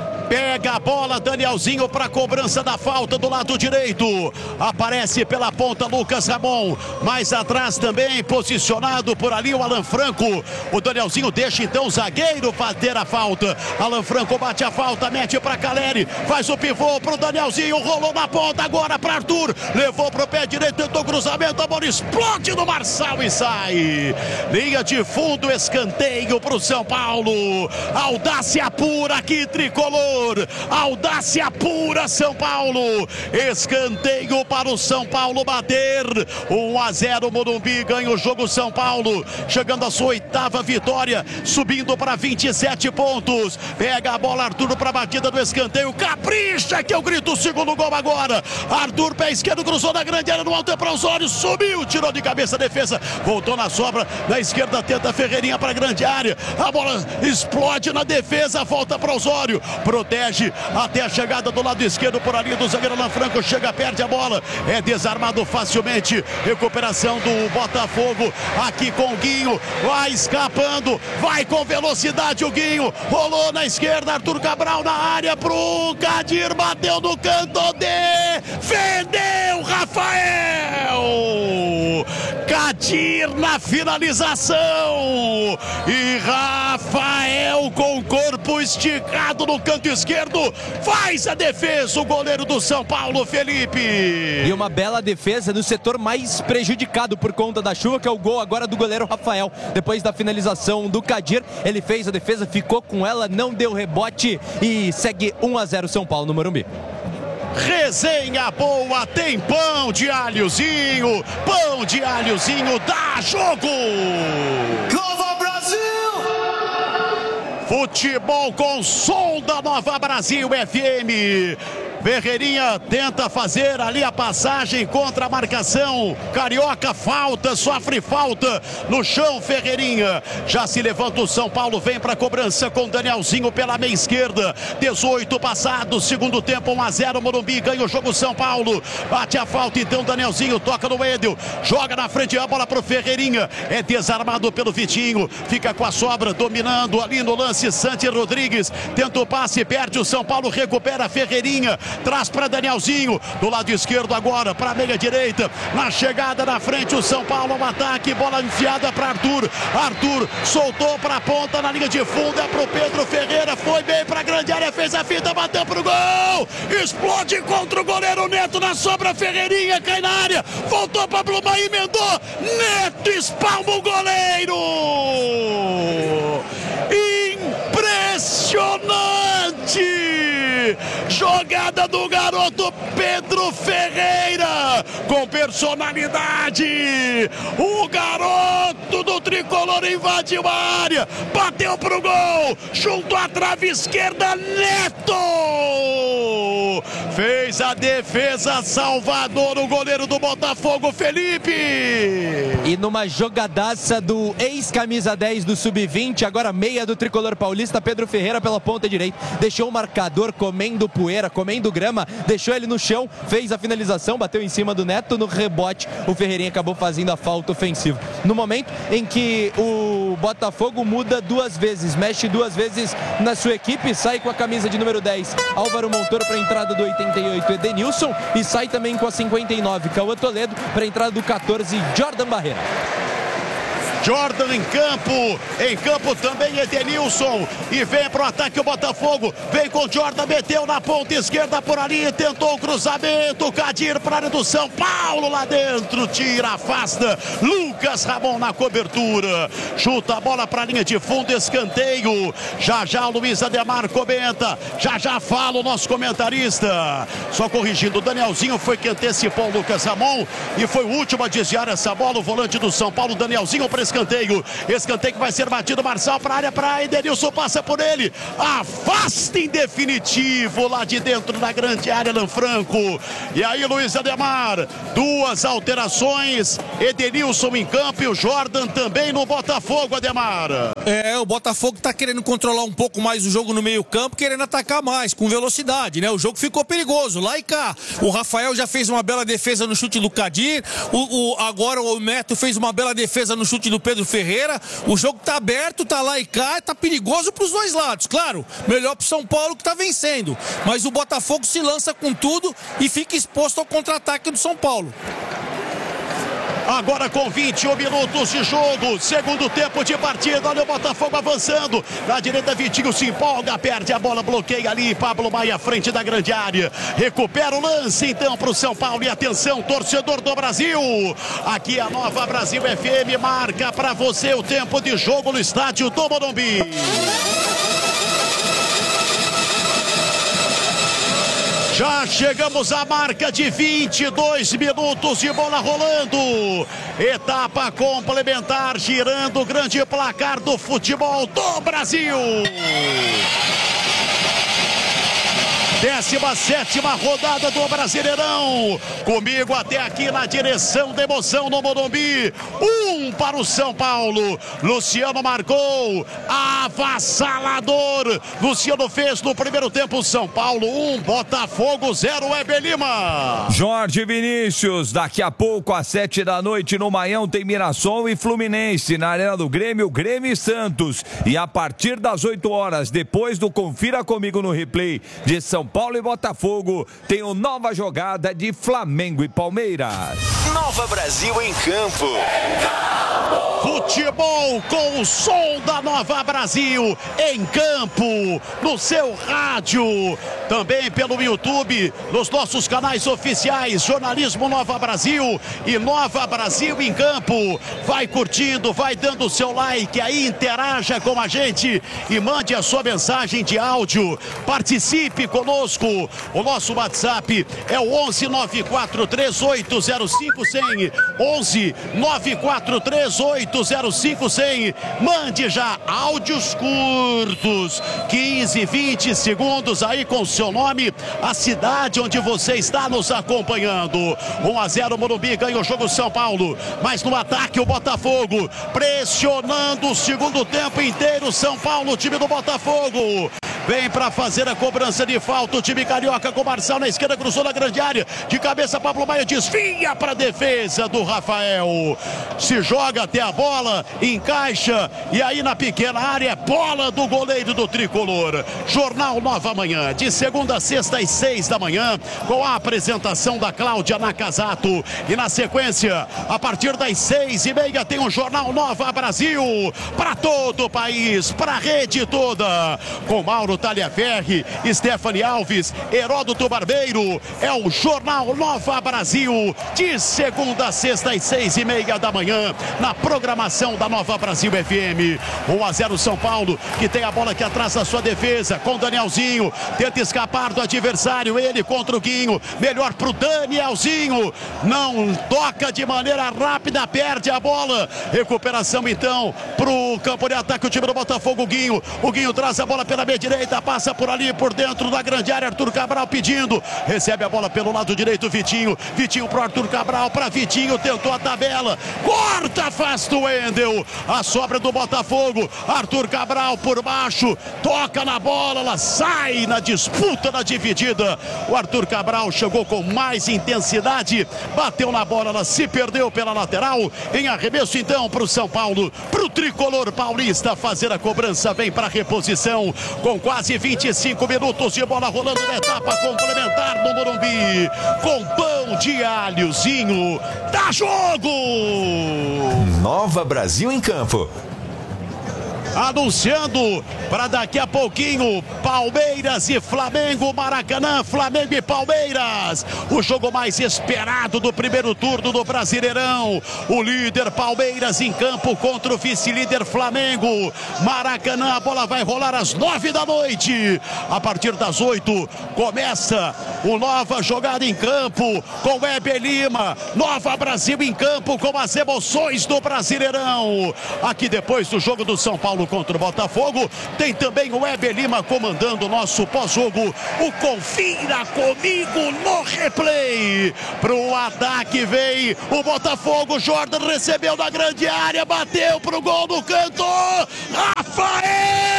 Pega a bola, Danielzinho para a cobrança da falta do lado direito. Aparece pela ponta Lucas Ramon. Mais atrás também, posicionado por ali o Alan Franco. O Danielzinho deixa então o zagueiro bater a falta. Alan Franco bate a falta, mete para Caleri. Faz o pivô pro Danielzinho. Rolou na ponta agora para Arthur. Levou pro pé direito, tentou cruzamento. A bola explode no Marçal e sai. Linha de fundo, escanteio pro São Paulo. Audácia pura aqui, tricolor. Audácia pura, São Paulo. Escanteio para o São Paulo bater. 1-0 Morumbi, ganha o jogo São Paulo, chegando à sua 8ª vitória, subindo para 27 pontos. Pega a bola Arthur para a batida do escanteio, capricha que eu grito o segundo gol agora. Arthur, pé esquerdo, cruzou na grande área no alto para os olhos, subiu, tirou de cabeça a defesa, voltou na sobra, na esquerda tenta Ferreirinha para a grande área, a bola explode na defesa, volta para Osório, protege até a chegada do lado esquerdo por ali do zagueiro Alan Franco, chega, perde a bola, é desarmado facilmente. Recuperação do Botafogo aqui com o Guinho, vai escapando, vai com velocidade o Guinho, rolou na esquerda, Arthur Cabral na área pro Kadir, bateu no canto, defendeu Rafael Kadir na finalização e Rafael com o corpo esticado no canto esquerdo faz a defesa, o goleiro do São Paulo, Felipe. E uma bela defesa no setor mais prejudicado por conta da chuva, que é o gol agora do goleiro Rafael. Depois da finalização do Kadir, ele fez a defesa, ficou com ela, não deu rebote e segue 1-0 São Paulo no Morumbi. Resenha boa, tem pão de alhozinho dá jogo. Nova Brasil! Futebol com som da Nova Brasil FM. Ferreirinha tenta fazer ali a passagem contra a marcação. Carioca falta, sofre falta no chão. Ferreirinha já se levanta o São Paulo, vem para a cobrança com Danielzinho pela meia esquerda. 18 passados, segundo tempo, 1-0. Morumbi ganha o jogo. São Paulo bate a falta, então Danielzinho toca no Wendel, joga na frente a bola para o Ferreirinha, é desarmado pelo Vitinho, fica com a sobra, dominando ali no lance. Santi Rodrigues tenta o passe, perde. O São Paulo recupera. Ferreirinha traz para Danielzinho do lado esquerdo, agora para a meia direita, na chegada na frente o São Paulo, um ataque, bola enfiada para Arthur. Arthur soltou para a ponta na linha de fundo, é para o Pedro Ferreira, foi bem para a grande área, fez a fita, bateu para o gol, explode contra o goleiro Neto, na sobra Ferreirinha, cai na área, voltou para Bluma, emendou, Neto espalma o goleiro. Impressionante! Jogada do garoto Pedro Ferreira, com personalidade. O garoto do tricolor invadiu a área, bateu pro gol, junto à trave esquerda, Neto fez a defesa, Salvador, o goleiro do Botafogo, Felipe. E numa jogadaça do ex-camisa 10 do Sub-20, agora meia do tricolor paulista, Pedro Ferreira pela ponta direita, deixou o marcador comendo poeira, comendo grama, deixou ele no chão, fez a finalização, bateu em cima do Neto, no rebote o Ferreirinha acabou fazendo a falta ofensiva. No momento em que o Botafogo muda duas vezes, mexe duas vezes na sua equipe, sai com a camisa de número 10 Álvaro Montoro para a entrada do 88 Edenilson, e sai também com a 59 Cauã Toledo para a entrada do 14 Jordan Barreira. Jordan em campo também Edenilson, e vem pro ataque o Botafogo, vem com Jordan, meteu na ponta esquerda por ali, tentou o cruzamento, Kadir para a área do São Paulo, lá dentro, tira, afasta, Lucas Ramon na cobertura, chuta a bola para a linha de fundo, escanteio, já o Luiz Ademar comenta, já fala o nosso comentarista, só corrigindo, o Danielzinho foi que antecipou o Lucas Ramon, e foi o último a desviar essa bola, o volante do São Paulo, Danielzinho para escanteio que vai ser batido, Marçal para a área, para Edenilson, passa por ele, afasta em definitivo lá de dentro da grande área, Lanfranco, e aí Luiz Ademar, duas alterações, Edenilson em campo e o Jordan também no Botafogo, Ademar. O Botafogo tá querendo controlar um pouco mais o jogo no meio campo, querendo atacar mais, com velocidade, né? O jogo ficou perigoso, lá e cá, o Rafael já fez uma bela defesa no chute do Kadir, agora o Neto fez uma bela defesa no chute do Pedro Ferreira, o jogo tá aberto, tá lá e cá, tá perigoso pros dois lados, claro, melhor pro São Paulo que tá vencendo, mas o Botafogo se lança com tudo e fica exposto ao contra-ataque do São Paulo. Agora com 21 minutos de jogo, segundo tempo de partida, olha o Botafogo avançando, na direita Vitinho se empolga, perde a bola, bloqueia ali, Pablo Maia à frente da grande área, recupera o lance então para o São Paulo, e atenção torcedor do Brasil, aqui a Nova Brasil FM marca para você o tempo de jogo no estádio do Morumbi. Já chegamos à marca de 22 minutos de bola rolando. Etapa complementar, girando o grande placar do futebol do Brasil. 17ª rodada do Brasileirão. Comigo até aqui na direção da emoção no Morumbi. 1 para o São Paulo. Luciano marcou. Avassalador. Luciano fez no primeiro tempo. São Paulo 1, Botafogo 0, Weber Lima. Jorge Vinícius, daqui a pouco às 7 da noite no Maião tem Mirassol e Fluminense. Na Arena do Grêmio, Grêmio e Santos. E a partir das 8 horas, depois do Confira Comigo no Replay de São Paulo e Botafogo, tem uma nova jogada de Flamengo e Palmeiras. Nova Brasil em campo. Futebol com o som da Nova Brasil em campo, no seu rádio, também pelo YouTube, nos nossos canais oficiais, Jornalismo Nova Brasil e Nova Brasil em campo. Vai curtindo, vai dando o seu like aí, interaja com a gente e mande a sua mensagem de áudio. Participe conosco. O nosso WhatsApp é o 11 943 805 100. 11 943 3805-100. Mande já áudios curtos, 15, 20 segundos aí com o seu nome, a cidade onde você está nos acompanhando. 1-0 Morumbi, ganha o jogo São Paulo, mas no ataque o Botafogo, pressionando o segundo tempo inteiro. São Paulo, o time do Botafogo vem para fazer a cobrança de falta. O time carioca com o Marçal na esquerda, cruzou na grande área, de cabeça Pablo Maia desvia para a defesa do Rafael, se joga até a bola, encaixa, e aí na pequena área, bola do goleiro do Tricolor. Jornal Nova Manhã, de segunda a sexta às 6 da manhã, com a apresentação da Cláudia Nakazato, e na sequência, a partir das 6h30, tem o Jornal Nova Brasil, para todo o país, para a rede toda, com Mauro Taliaferri, Stephanie Alves, Heródoto Barbeiro. É o Jornal Nova Brasil, de segunda a sexta às 6h30 da manhã, na programação da Nova Brasil FM. 1-0 São Paulo, que tem a bola que atrás da sua defesa, com Danielzinho, tenta escapar do adversário, ele contra o Guinho, melhor pro Danielzinho, não toca de maneira rápida, perde a bola, recuperação então pro campo de ataque, o time do Botafogo. O Guinho traz a bola pela meia direita, passa por ali, por dentro da grande área, Arthur Cabral pedindo, recebe a bola pelo lado direito, Vitinho pro Arthur Cabral, para Vitinho, tentou a tabela, corta, afasta o Wendel, a sobra do Botafogo, Arthur Cabral por baixo, toca na bola, ela sai na disputa da dividida, o Arthur Cabral chegou com mais intensidade, bateu na bola, ela se perdeu pela lateral, em arremesso então para o São Paulo, para o Tricolor paulista fazer a cobrança, vem para reposição, com quase 25 minutos de bola rolando na etapa complementar no Morumbi, com pão de alhozinho, dá jogo! Nova Brasil em campo. Anunciando para daqui a pouquinho, Palmeiras e Flamengo, Maracanã, Flamengo e Palmeiras, o jogo mais esperado do primeiro turno do Brasileirão. O líder Palmeiras em campo contra o vice-líder Flamengo. Maracanã, a bola vai rolar às 9 da noite. A partir das 8 começa o Nova jogada em campo com Weber Lima. Nova Brasil em campo com as emoções do Brasileirão. Aqui depois do jogo do São Paulo contra o Botafogo, tem também o Weber Lima comandando o nosso pós-jogo. O Confira Comigo no replay. Pro ataque vem o Botafogo. Jordan recebeu na grande área, bateu pro gol no canto. Rafael!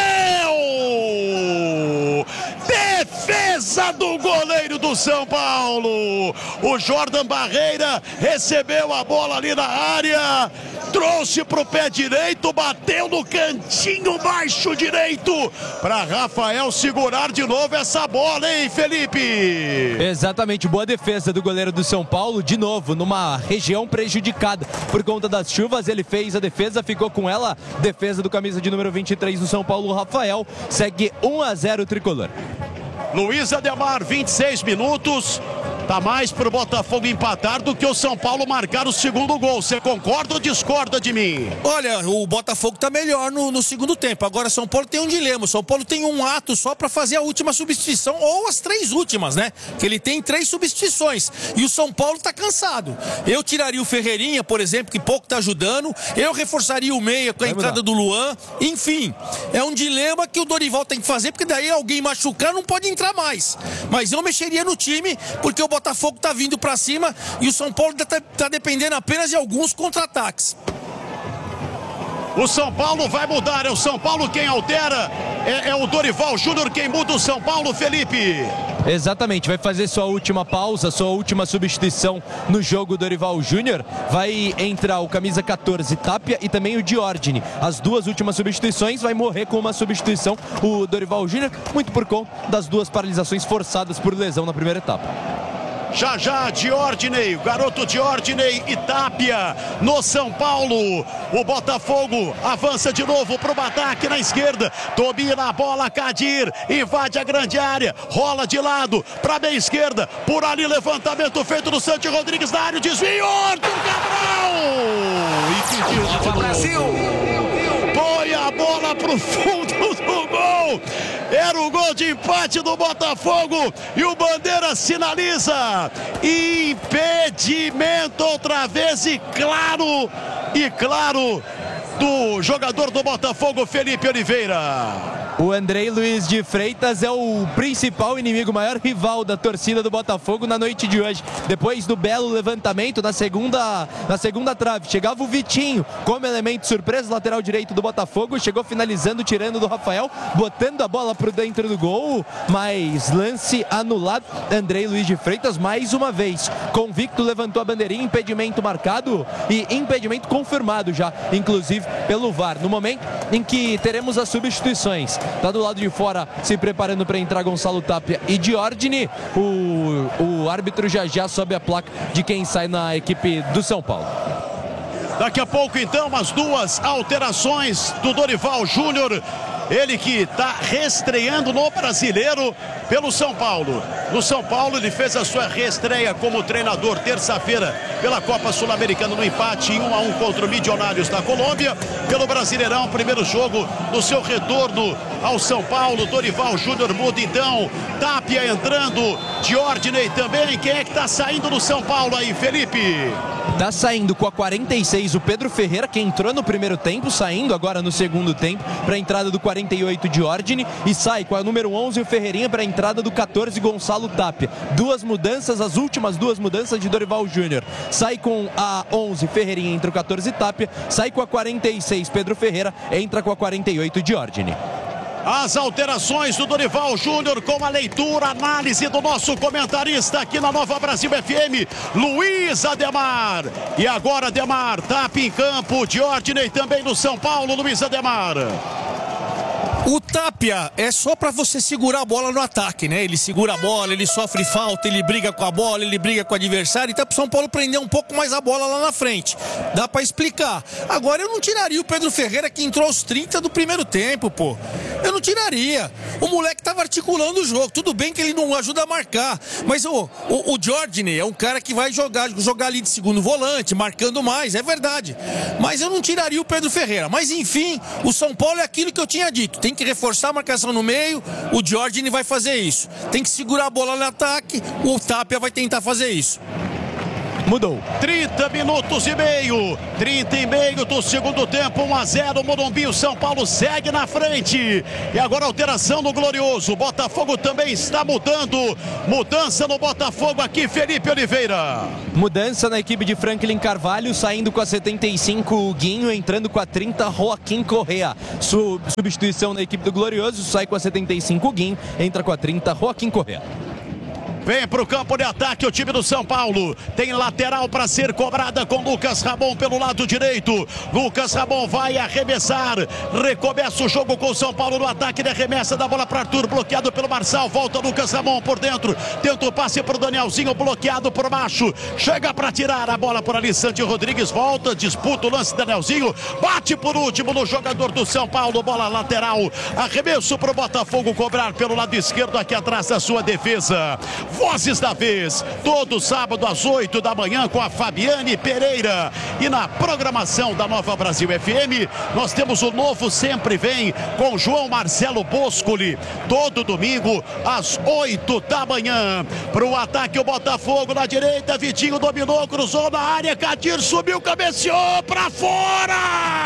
Defesa do goleiro do São Paulo. O Jordan Barreira recebeu a bola ali na área, trouxe pro pé direito, bateu no cantinho baixo direito para Rafael segurar de novo essa bola, hein, Felipe? Exatamente, boa defesa do goleiro do São Paulo, de novo, numa região prejudicada por conta das chuvas, ele fez a defesa, ficou com ela, defesa do camisa de número 23 do São Paulo, Rafael, segue 1-0 o Tricolor. Luiz Ademar, 26 minutos. Tá mais pro Botafogo empatar do que o São Paulo marcar o segundo gol. Você concorda ou discorda de mim? Olha, o Botafogo tá melhor no segundo tempo. Agora São Paulo tem um dilema. O São Paulo tem um ato só para fazer a última substituição, ou as 3 últimas, né? Que ele tem 3 substituições. E o São Paulo tá cansado. Eu tiraria o Ferreirinha, por exemplo, que pouco tá ajudando. Eu reforçaria o meia com a entrada do Luan. Enfim, é um dilema que o Dorival tem que fazer, porque daí alguém machucar não pode entrar mais. Mas eu mexeria no time, porque o Botafogo tá vindo pra cima e o São Paulo tá dependendo apenas de alguns contra-ataques. O São Paulo vai mudar, é o São Paulo quem altera, é o Dorival Júnior quem muda o São Paulo, Felipe. Exatamente, vai fazer sua última pausa, sua última substituição no jogo. Dorival Júnior, vai entrar o camisa 14 Tapia e também o Diordini. As 2 últimas substituições, vai morrer com uma substituição o Dorival Júnior, muito por conta das 2 paralisações forçadas por lesão na primeira etapa. Já, Diordini, o garoto Diordini e Tapia no São Paulo. O Botafogo avança de novo para o ataque na esquerda. Domina a bola, Kadir, invade a grande área, rola de lado para a meia esquerda. Por ali, levantamento feito do Santi Rodrigues na área, desvio, Arthur Cabral! E pediu de novo. Brasil! Põe a bola pro fundo do gol. Era o gol de empate do Botafogo e o Bandeira sinaliza. Impedido. impedimento outra vez e claro, do jogador do Botafogo, Felipe Oliveira. O Andrei Luiz de Freitas é o principal inimigo, o maior rival da torcida do Botafogo na noite de hoje. Depois do belo levantamento na segunda trave, chegava o Vitinho como elemento surpresa, lateral direito do Botafogo, chegou finalizando, tirando do Rafael, botando a bola para dentro do gol, mas lance anulado. Andrei Luiz de Freitas mais uma vez convicto, levantou a bandeirinha, impedimento marcado e impedimento confirmado já, inclusive pelo VAR. No momento em que teremos as substituições, tá do lado de fora se preparando para entrar Gonçalo Tapia e Diordini. O árbitro já sobe a placa de quem sai na equipe do São Paulo. Daqui a pouco então as duas alterações do Dorival Júnior. Ele que está reestreando no Brasileiro pelo São Paulo. No São Paulo ele fez a sua reestreia como treinador terça-feira pela Copa Sul-Americana no empate em 1-1 contra o Milionários da Colômbia. Pelo Brasileirão, primeiro jogo no seu retorno ao São Paulo. Dorival Júnior muda então. Tapia entrando, Diordini também. Quem é que está saindo do São Paulo aí, Felipe? Tá saindo com a 46 o Pedro Ferreira, que entrou no primeiro tempo, saindo agora no segundo tempo para a entrada do 48 Diordini, e sai com a número 11 o Ferreirinha para a entrada do 14 Gonçalo Tapia. Duas mudanças, as últimas duas mudanças de Dorival Júnior. Sai com a 11 Ferreirinha, entra o 14 Tapia, sai com a 46 Pedro Ferreira, entra com a 48 Diordini. As alterações do Dorival Júnior com a leitura, análise do nosso comentarista aqui na Nova Brasil FM, Luiz Ademar. E agora Ademar, Tapia em campo, Diordini também no São Paulo, Luiz Ademar. O Tapia é só pra você segurar a bola no ataque, né? Ele segura a bola, ele sofre falta, ele briga com a bola, ele briga com o adversário. Então, pro São Paulo prender um pouco mais a bola lá na frente. Dá pra explicar. Agora, eu não tiraria o Pedro Ferreira, que entrou aos 30 do primeiro tempo, pô. Eu não tiraria. O moleque tava articulando o jogo. Tudo bem que ele não ajuda a marcar. Mas o Diordini é um cara que vai jogar ali de segundo volante, marcando mais, é verdade. Mas eu não tiraria o Pedro Ferreira. Mas, enfim, o São Paulo é aquilo que eu tinha dito. Tem que reforçar a marcação no meio, o Diordini vai fazer isso. Tem que segurar a bola no ataque, o Tapia vai tentar fazer isso. Mudou. 30 minutos e meio. 30 e meio do segundo tempo, 1-0, Morumbi. O São Paulo segue na frente. E agora alteração no Glorioso. O Botafogo também está mudando. Mudança no Botafogo aqui, Felipe Oliveira. Mudança na equipe de Franklin Carvalho, saindo com a 75 o Guinho, entrando com a 30 Joaquim Correa. Substituição na equipe do Glorioso, sai com a 75 o Guinho, entra com a 30 Joaquim Correa. Vem para o campo de ataque o time do São Paulo. Tem lateral para ser cobrada com Lucas Ramon pelo lado direito. Lucas Ramon vai arremessar. Recomeça o jogo com o São Paulo no ataque de arremessa da bola para Arthur, bloqueado pelo Marçal. Volta Lucas Ramon por dentro. Tenta o passe para o Danielzinho, bloqueado por baixo. Chega para tirar a bola por ali. Santi Rodrigues volta, disputa o lance. Danielzinho bate por último no jogador do São Paulo. Bola lateral. Arremesso para o Botafogo cobrar pelo lado esquerdo aqui atrás da sua defesa. Vozes da Vez, todo sábado às 8 da manhã com a Fabiane Pereira. E na programação da Nova Brasil FM, nós temos o Novo Sempre Vem com João Marcelo Boscoli, todo domingo às 8 da manhã. Para o ataque o Botafogo na direita, Vitinho dominou, cruzou na área, Kadir subiu, cabeceou para fora!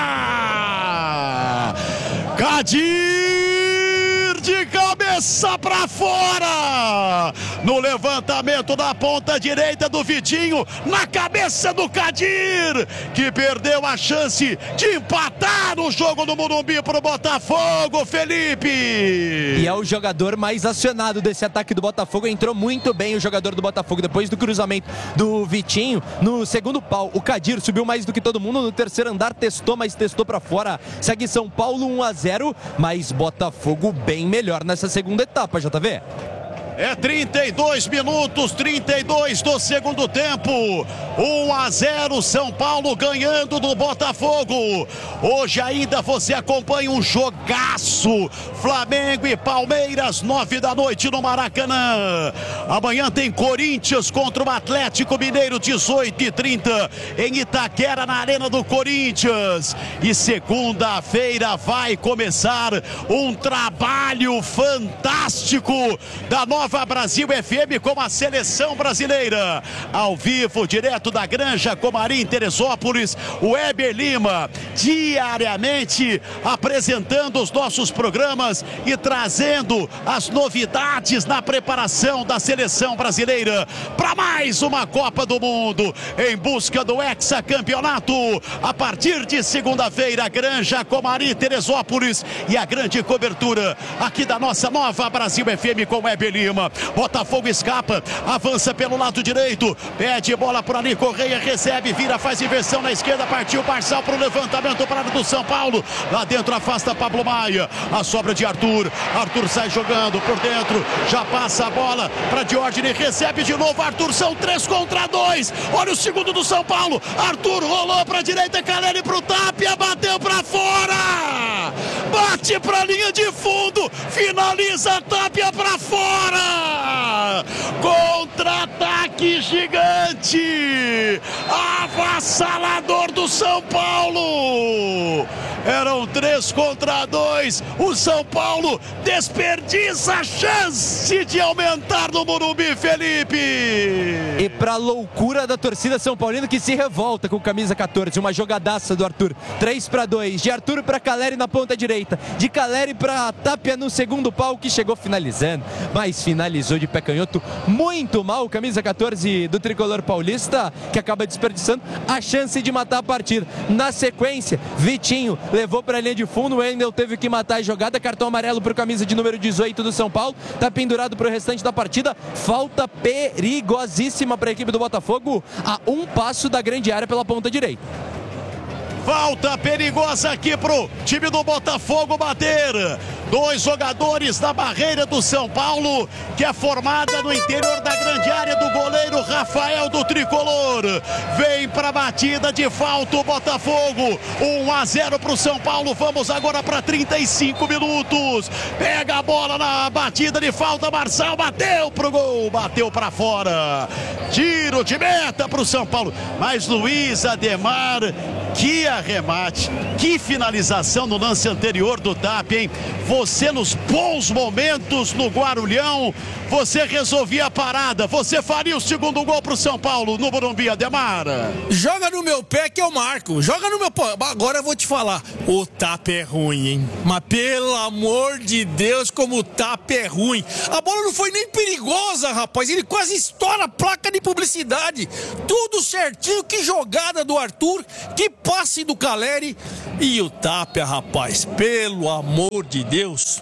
Kadir de cabeça para fora, no levantamento da ponta direita do Vitinho, na cabeça do Kadir, que perdeu a chance de empatar o jogo no Morumbi para o Botafogo, Felipe. E é o jogador mais acionado desse ataque do Botafogo, entrou muito bem o jogador do Botafogo, depois do cruzamento do Vitinho, no segundo pau, o Kadir subiu mais do que todo mundo, no terceiro andar testou, mas testou para fora, segue São Paulo 1-0, mas Botafogo bem melhor nessa segunda etapa, JV. É 32 minutos, 32 do segundo tempo. 1-0, São Paulo ganhando do Botafogo. Hoje ainda você acompanha um jogaço. Flamengo e Palmeiras, 9 da noite no Maracanã. Amanhã tem Corinthians contra o Atlético Mineiro, 18h30 em Itaquera, na Arena do Corinthians. E segunda-feira vai começar um trabalho fantástico da Nova Nova Brasil FM com a seleção brasileira. Ao vivo, direto da Granja Comari em Teresópolis, o Weber Lima, diariamente apresentando os nossos programas e trazendo as novidades na preparação da seleção brasileira para mais uma Copa do Mundo, em busca do hexacampeonato. A partir de segunda-feira, Granja Comari, Teresópolis, e a grande cobertura aqui da nossa Nova Brasil FM com Weber Lima. Botafogo escapa, avança pelo lado direito, pede bola por ali, Correia recebe, vira, faz inversão na esquerda, partiu Marçal para o levantamento para a área do São Paulo, lá dentro afasta Pablo Maia, a sobra de Arthur sai jogando por dentro, já passa a bola para Diógenes, recebe de novo Arthur, são 3 contra 2, olha o segundo do São Paulo, Arthur rolou para a direita, Caleri para o Tapia, bateu para fora, bate para a linha de fundo, finaliza, Tapia para fora, contra-ataque gigante, avassalador do São Paulo, eram 3 contra 2, o São Paulo desperdiça a chance de aumentar no Morumbi, Felipe. E pra loucura da torcida São Paulino, que se revolta com camisa 14, uma jogadaça do Arthur, 3-2, de Arthur para Caleri na ponta direita, de Caleri para Tapia no segundo pau, que chegou finalizando, mas finalizou de pé canhoto muito mal, camisa 14 do tricolor paulista, que acaba desperdiçando a chance de matar a partida. Na sequência, Vitinho levou para a linha de fundo, o Wendel teve que matar a jogada, cartão amarelo para o camisa de número 18 do São Paulo, tá pendurado para o restante da partida, falta perigosíssima para a equipe do Botafogo, a um passo da grande área pela ponta direita. Falta perigosa aqui pro time do Botafogo bater. 2 jogadores na barreira do São Paulo, que é formada no interior da grande área do goleiro Rafael do tricolor. Vem pra batida de falta o Botafogo. 1-0 pro São Paulo. Vamos agora para 35 minutos. Pega a bola na batida de falta. Marçal bateu pro gol, bateu pra fora. Tiro de meta pro São Paulo. Mas Luiz Ademar, que arremate, que finalização no lance anterior do Tapia, hein? Você nos bons momentos no Guarulhão, você resolvia a parada, você faria o segundo gol pro São Paulo no Morumbi, Ademar. Joga no meu pé que eu marco, joga no meu pé. Agora eu vou te falar, o Tapia é ruim, hein? Mas pelo amor de Deus, como o Tapia é ruim. A bola não foi nem perigosa, rapaz, ele quase estoura a placa de publicidade. Tudo certinho, que jogada do Arthur, que passe do Caleri e o Tapia, rapaz, pelo amor de Deus.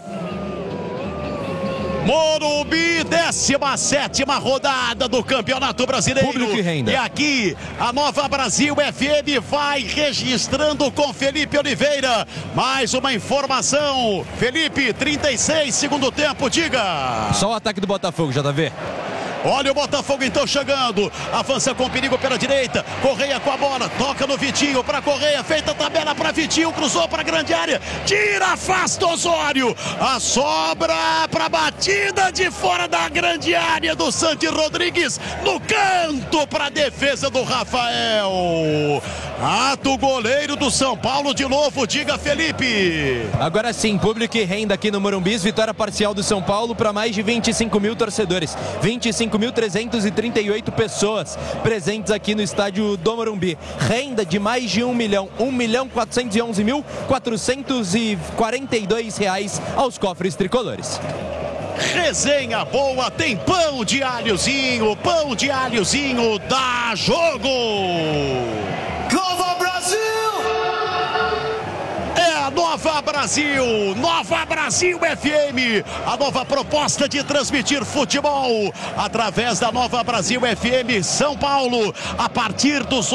Morumbi, 17ª rodada do Campeonato Brasileiro. Público e renda. E aqui a Nova Brasil FM vai registrando com Felipe Oliveira. Mais uma informação. Felipe, 36, segundo tempo, diga. Só o ataque do Botafogo, JV. Olha o Botafogo então chegando, avança com perigo pela direita, Correia com a bola, toca no Vitinho para Correia, feita a tabela para Vitinho, cruzou para a grande área, tira, afasta Osório, a sobra para a batida de fora da grande área do Santi Rodrigues, no canto para a defesa do Rafael. Ato goleiro do São Paulo de novo, diga Felipe. Agora sim, público e renda aqui no Morumbi, vitória parcial do São Paulo para mais de 25 mil torcedores, 25.338 pessoas presentes aqui no estádio do Morumbi, renda de mais de 1 milhão, 1.411.442 reais aos cofres tricolores. Resenha boa, tem pão de alhozinho dá jogo. Nova Brasil! É a Nova Brasil, Nova Brasil FM, a nova proposta de transmitir futebol através da Nova Brasil FM São Paulo, a partir dos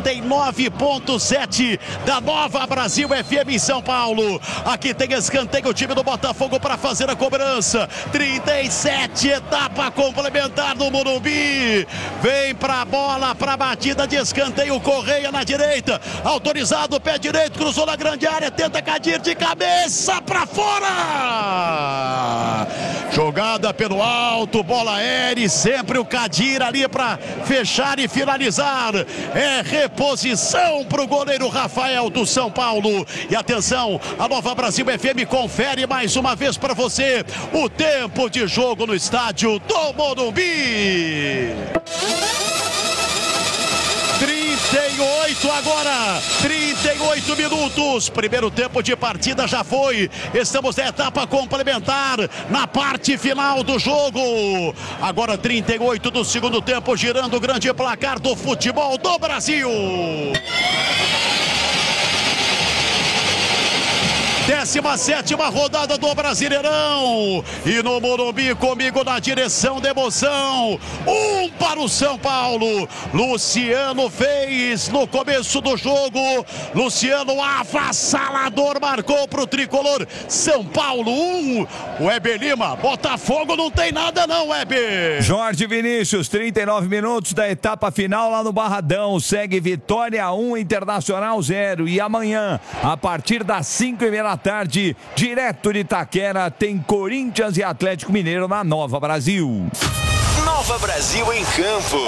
89.7 da Nova Brasil FM São Paulo. Aqui tem escanteio, o time do Botafogo para fazer a cobrança, 37, etapa complementar no Morumbi, vem pra bola, pra batida de escanteio, Correia na direita, autorizado, pé direito, cruzou na grande área, tenta Cadir de cabeça pra fora, Jogada pelo alto, bola aérea e sempre o Kadir ali para fechar e finalizar. É reposição para o goleiro Rafael do São Paulo. E atenção, a Nova Brasil FM confere mais uma vez para você o tempo de jogo no estádio do Morumbi. 38 agora, 38 minutos, primeiro tempo de partida já foi, estamos na etapa complementar, na parte final do jogo, agora 38 do segundo tempo, girando o grande placar do futebol do Brasil. 17ª rodada do Brasileirão. E no Morumbi, comigo na direção da emoção. Para o São Paulo. Luciano fez no começo do jogo. Luciano avassalador, marcou para o tricolor. São Paulo 1. Weber Lima, Botafogo não tem nada não, Weber. Jorge Vinícius, 39 minutos da etapa final lá no Barradão. Segue Vitória 1, Internacional 0. E amanhã, a partir das 5h30 da tarde, direto de Itaquera, tem Corinthians e Atlético Mineiro na Nova Brasil. Nova Brasil em campo.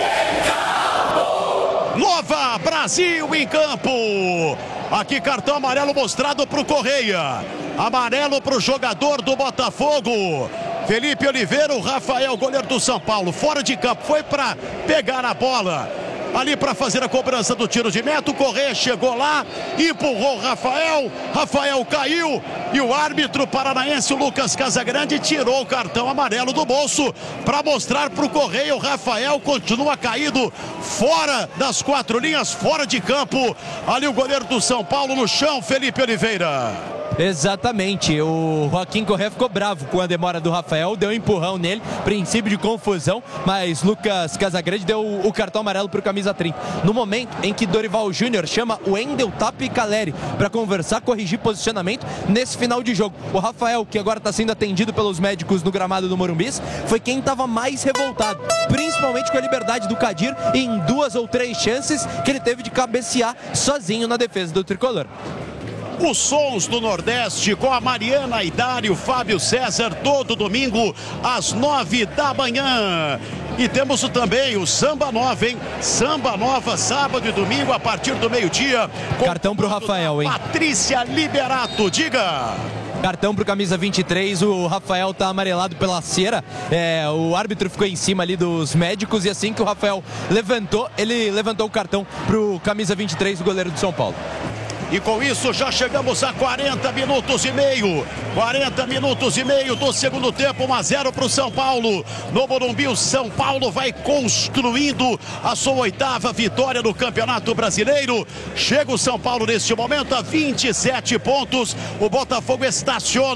Nova Brasil em campo. Aqui cartão amarelo mostrado para o Correia. Amarelo para o jogador do Botafogo. Felipe Oliveira, o Rafael, goleiro do São Paulo, fora de campo, foi para pegar a bola. Ali para fazer a cobrança do tiro de meta, o Correia chegou lá, empurrou o Rafael, Rafael caiu e o árbitro paranaense, o Lucas Casagrande, tirou o cartão amarelo do bolso para mostrar para o Correia. O Rafael continua caído fora das 4 linhas, fora de campo. Ali o goleiro do São Paulo no chão, Felipe Oliveira. Exatamente, o Joaquim Correa ficou bravo com a demora do Rafael, deu um empurrão nele, princípio de confusão, mas Lucas Casagrande deu o cartão amarelo para o camisa 30. No momento em que Dorival Júnior chama o Wendel Tapia Caleri para conversar, corrigir posicionamento nesse final de jogo. O Rafael, que agora está sendo atendido pelos médicos no gramado do Morumbi, foi quem estava mais revoltado, principalmente com a liberdade do Kadir em 2 ou 3 chances que ele teve de cabecear sozinho na defesa do tricolor. Os sons do Nordeste com a Mariana Aidar e o Fábio César, todo domingo às 9 da manhã. E temos também o Samba Nova, hein? Samba Nova, sábado e domingo a partir do meio-dia. Cartão pro Rafael, hein? Patrícia Liberato, diga. Cartão pro camisa 23, o Rafael tá amarelado pela cera, o árbitro ficou em cima ali dos médicos e assim que o Rafael levantou, ele levantou o cartão pro camisa 23, o goleiro do São Paulo. E com isso já chegamos a 40 minutos e meio. 40 minutos e meio do segundo tempo, 1-0 para o São Paulo. No Morumbi, o São Paulo vai construindo a sua 8ª vitória no Campeonato Brasileiro. Chega o São Paulo neste momento a 27 pontos. O Botafogo estaciona